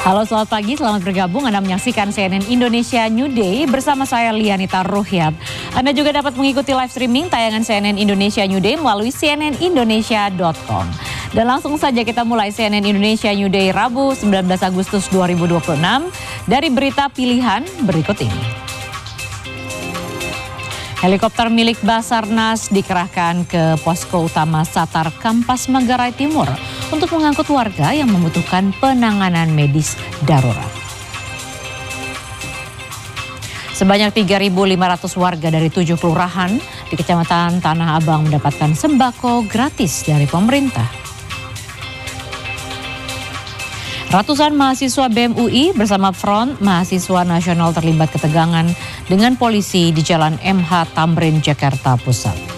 Halo, selamat pagi, selamat bergabung. Anda menyaksikan CNN Indonesia New Day bersama saya Lianita Ruhyat. Anda juga dapat mengikuti live streaming tayangan CNN Indonesia New Day melalui cnnindonesia.com. Dan langsung saja kita mulai CNN Indonesia New Day Rabu 19 Agustus 2026 dari berita pilihan berikut ini. Helikopter milik Basarnas dikerahkan ke posko utama Satar Kampas Manggarai Timur untuk mengangkut warga yang membutuhkan penanganan medis darurat. Sebanyak 3.500 warga dari 7 kelurahan di Kecamatan Tanah Abang mendapatkan sembako gratis dari pemerintah. Ratusan mahasiswa BEM UI bersama Front Mahasiswa Nasional terlibat ketegangan dengan polisi di Jalan MH Tamrin, Jakarta Pusat.